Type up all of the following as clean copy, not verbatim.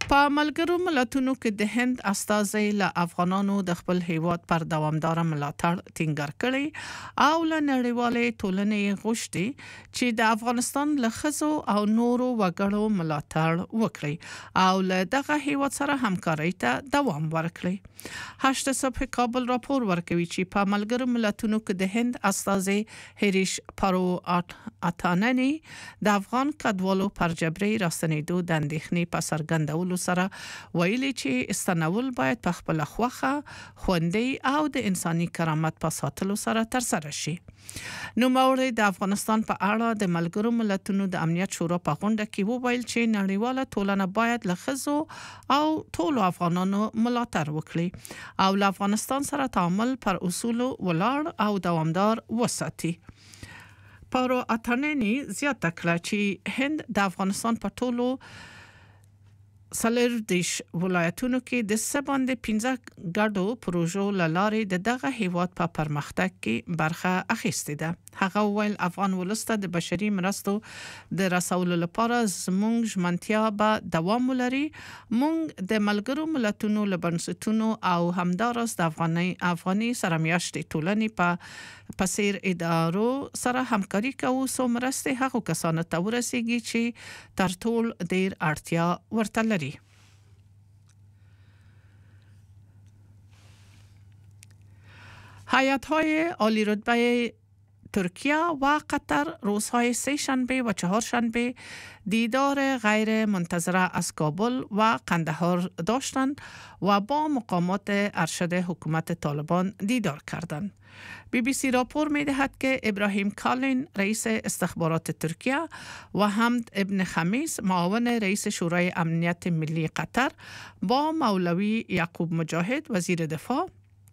په ملګرو ملتونو کې د هند استازي له افغانانو د خپل هیواد پر دوامدار ملاتړ ټینګار کړي او له نړیوالې ټولنې غوښتي چې د افغانستان له ښځو او نورو وګړو ملاتړ وکړي او له دغه هیواد سره همکارۍ ته دوام ورکړي. 8 صبح کابل راپور ورکوي چې په ملګرو ملتونو کې د هند استازي هریش پارو اتاننی د افغان کډوالو پر جبري راستنېدو د اندېښنې په څرګندولو سره ویلي چې استنول باید په خپل خوخه خوندي او د انساني کرامت په ساتلو سره ترسره شي. نو موري د افغانستان په اړه د ملګرو ملتونو د امنیت شورا په غونډه کې وویل چې نړیواله ټولنه باید له ښځو او ټولو افغانانو ملاتړ وکړي او له افغانستان سره تعامل پر اصولو ولاړ او دوامدار وساتي. پارو اتاننی زیاته کړه چې هند د افغانستان په ټولو سلردیش ولایتونو کې د سباند 15 ګډو پروژو لارې د دغه هیواد په پرمختګ کې برخه اخیستې ده. هغه ویل افغان ولسته د بشري مرستو د رسولو لپاره زموږ ژمنتیا به دوام ولري. موږ د ملګرو ملتونو له بنسټونو او همدارس د افغاني سرمیاشتې ټولنې په پسیر ادارو سره همکاري کوو سو مرستې هغو کسانو ته ورسیږي چې تر ټول ډیر اړتیا ورته لري. هیئت‌های عالی رتبه ترکیه و قطر روزهای سه شنبه و چهار شنبه دیدار غیر منتظره از کابل و قندهار داشتند و با مقامات ارشد حکومت طالبان دیدار کردند. BBC راپور می‌دهد که ابراهیم کالین رئیس استخبارات ترکیه و حمد ابن خمیس معاون رئیس شورای امنیت ملی قطر با مولوی یعقوب مجاهد وزیر دفاع،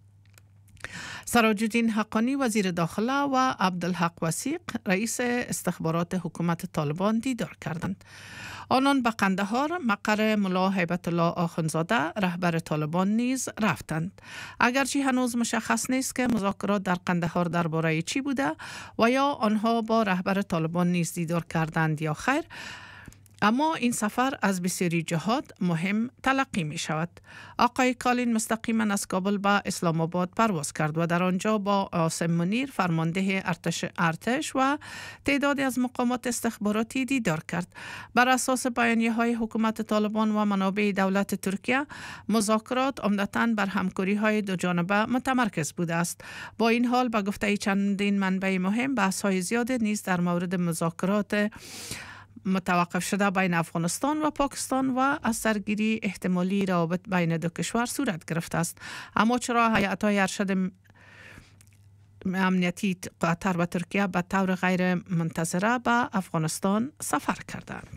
سراج الدین حقانی وزیر داخله و عبدالحق وثیق رئیس استخبارات حکومت طالبان دیدار کردند. آنان به قندهار مقر ملا هیبت الله آخوندزاده رهبر طالبان نیز رفتند. اگرچه هنوز مشخص نیست که مذاکرات در قندهار درباره چی بوده و یا آنها با رهبر طالبان نیز دیدار کردند یا خیر، اما این سفر از بسیاری جهات مهم تلقی می شود. آقای کالین مستقیما از کابل به اسلام آباد پرواز کرد و در آنجا با عاصم منیر فرمانده ارتش و تعدادی از مقامات استخباراتی دیدار کرد. بر اساس بیانیه های حکومت طالبان و منابع دولت ترکیه، مذاکرات عمدتاً بر همکاری های دو جانبه متمرکز بوده است. با این حال به گفته چندین منبع مهم، بحث های زیاد نیز در مورد مذاکرات متوقف شده بین افغانستان و پاکستان و از سرگیری احتمالی روابط بین دو کشور صورت گرفته است. اما چرا هیئت‌های ارشد امنیتی قطر و ترکیه به طور غیر منتظره به افغانستان سفر کردند؟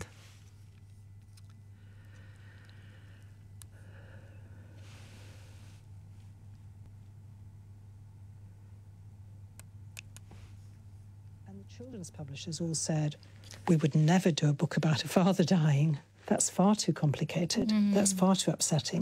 And the children's publishers all said we would never do a book about a father dying. That's far too complicated. That's far too upsetting.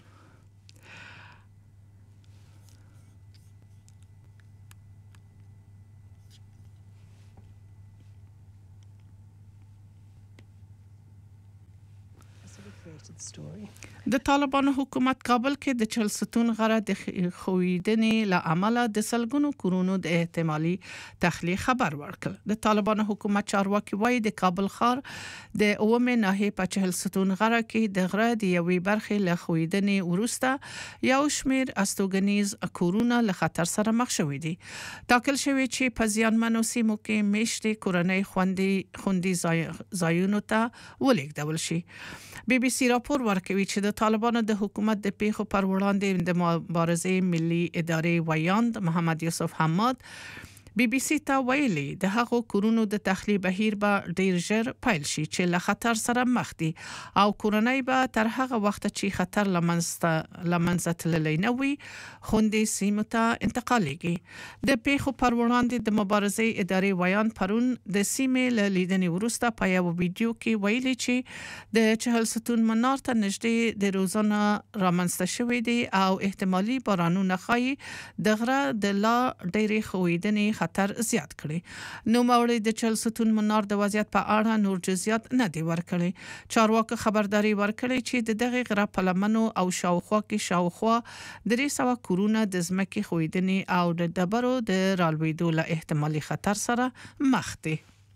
So we created the story. د طالبان حکومت کابل کې د 40 ستون غره د خویدنې له امله د سلګونو کورونو د احتمالي تخلیه خبر ورکړ. د طالبان حکومت چارواکي وایي د کابل ښار د اومه ناحیه په 40 ستون غره کې د غره د یوې برخې له خویدنې وروسته یو شمیر استوګنیز کورونه له خطر سره مخ شوي دي. تاکل شوی چې په زیانمنو سیمو کې میشتې کورنۍ خوندي ځایونو ته ولېږدول شي. BBC راپور ورکوي چې د طالبانو د حکومت د پیښو پر وړاندې د مبارزې ملي ادارې ویاند محمد یوسف حماد BBC ته ویلي د هغو کورونو د تخلیه بهیر به ډیر ژر پیل شي چې له خطر سره مخ دي او کورنۍ به تر هغه وخت چې خطر لمنځه تللی نه وي خوندي سیمو ته انتقالیږي. د پیښو پر وړاندې د مبارزې ادارې ویاند پرون د سیمې له لیدنې وروسته په یو ویډیو کې ویلي چې د 40 ستون منار ته نږدې د روزانه رامنځته شوی دی او احتمالي بارانونه ښایي د غره د لا ډېرې ښویدنې خطر زیات کړي. نو موري د چل ستون منار د وضعیت په اړه نور جزئیات نه دی ورکړي. چارواکي خبرداري ورکړي چې د دغه غره په لمنو او شاوخوا کې شاوخوا 300 کورونه د ځمکې خویدنې او د ډبرو د رالوېدو له احتمالي خطر سره مخ دي.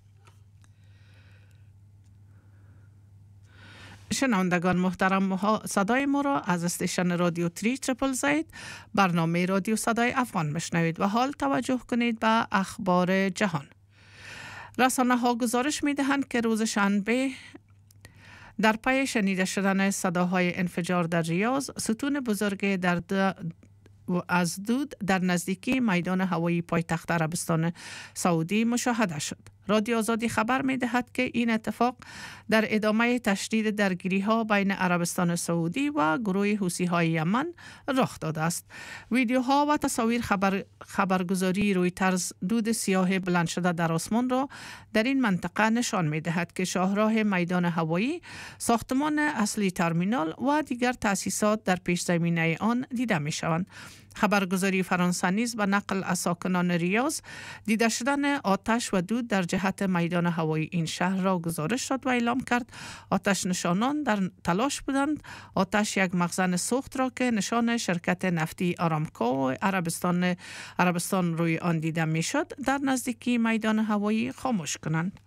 شنوندگان محترم، صدای ما را از استیشن رادیو 3 زید برنامه رادیو صدای افغان میشنوید و حال توجه کنید به اخبار جهان. رسانه ها گزارش می دهند که روز شنبه در پی شنیده شدن صداهای انفجار در ریاض، ستون بزرگ از دود در نزدیکی میدان هوایی پایتخت عربستان سعودی مشاهده شد. رادیو آزادی خبر می دهد که این اتفاق در ادامه تشدید درگیری ها بین عربستان سعودی و گروه حوثی های یمن رخ داده است. ویدیوها و تصاویر خبرگزاری رویترز دود سیاه بلند شده در آسمان را در این منطقه نشان می دهد که شاهراه میدان هوایی، ساختمان اصلی ترمینال و دیگر تأسیسات در پیش زمینه آن دیده می شوند. خبرگزاری فرانسه نیز به نقل از ساکنان ریاض دیده شدن آتش و دود در جهت میدان هوایی این شهر را گزارش داد و اعلام کرد آتش نشانان در تلاش بودند آتش یک مخزن سوخت را که نشان شرکت نفتی آرامکو عربستان روی آن دیده می شد در نزدیکی میدان هوایی خاموش کنند.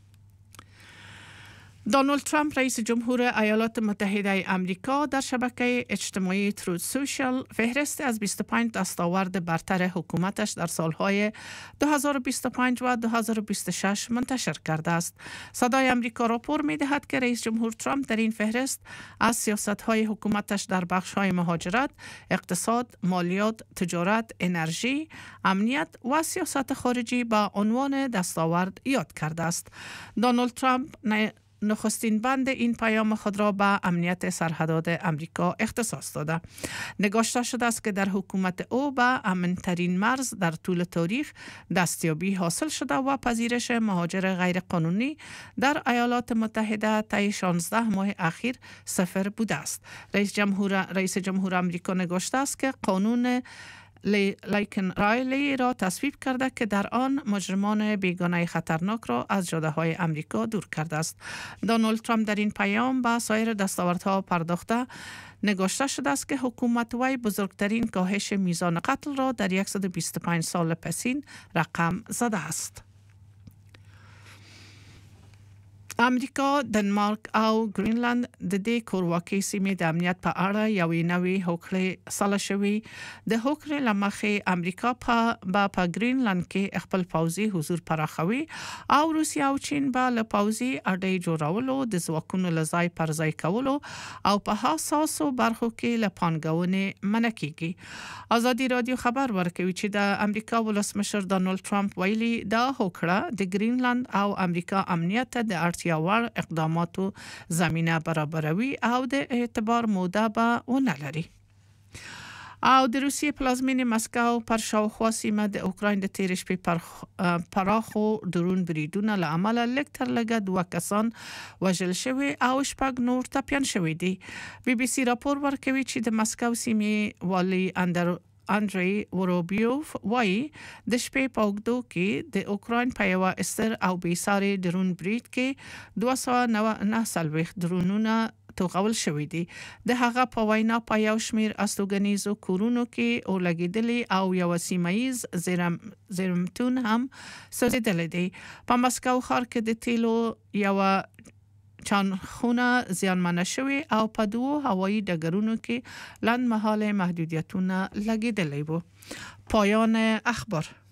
دونالد ترامپ رئیس جمهور ایالات متحده آمریکا در شبکه اجتماعی تروت سوشال فهرست از 25 دستاورد برتر حکومتش در سالهای 2025 و 2026 منتشر کرده است. صدای آمریکا راپور می‌دهد که رئیس جمهور ترامپ در این فهرست از سیاست‌های حکومتش در بخش‌های مهاجرت، اقتصاد، مالیات، تجارت، انرژی، امنیت و سیاست خارجی با عنوان دستاورد یاد کرده است. دونالد ترامپ نخستین بند این پیام خود را به امنیت سرحدات امریکا اختصاص داده. نگاشته شده است که در حکومت او به امن‌ترین مرز در طول تاریخ دستیابی حاصل شده و پذیرش مهاجر غیرقانونی در ایالات متحده طی 16 ماه اخیر صفر بوده است. رئیس جمهور آمریکا نگاشته است که قانون لیکن رایلی را تصویب کرده که در آن مجرمان بیگانه خطرناک را از جاده های امریکا دور کرده است. دونالد ترامپ در این پیام به سایر دستاوردها پرداخته نگاشته شده است که حکومت وی بزرگترین کاهش میزان قتل را در 125 سال پسین رقم زده است. امریکا، دنمارک او گرینلند د دې کورواکي سیمې د امنیت په اړه یوې نوې هوکړې سره شوې. د هوکړې لمخې امریکا په گرینلند کې خپل پوځي حضور پراخوي او روسیه او چین به له پوځي اډې جوړولو، د ځواکونو له ځای پر ځای کولو او په حساسو برخو کې له پانګونې منع کیږي. ازادي رادیو خبر ورکوي چې د امریکا ولسمشر دونالد ترامپ ویلي دا هوکړه د گرینلند او امریکا امنیت د اړتیا وړ اقداماتو زمینه برابروي او د اعتبار موده به ونه لري. او د روسیې پلازمینې مسکو پر شاوخوا سیمه د اوکراین د تیر شپې پراخو درون بریدونو له امله لږ تر لږه 2 کسان وژل شوي او 6 نور ټپیان شوي دي. بي بي سي راپور ورکوي چې د مسکو سیمې والي اندری وروبیوف وایي د شپې په اوږدو کې د اوکراین په یوه استر او بېساري درون برید کې 299 درونونه توغول شوي دي. د هغه په وینا په یو شمیر استوګنیزو کورونو کې اولګېدلي او یو سیمایز زیرمتون هم سوځېدلی دی. په مسکو ښار کې د تیلو یو چانخونه زیانمنه شوي او په 2 هوایي ډګرونو کې لنډمهاله محدودیتونه لګېدلي وو. پایان اخبار.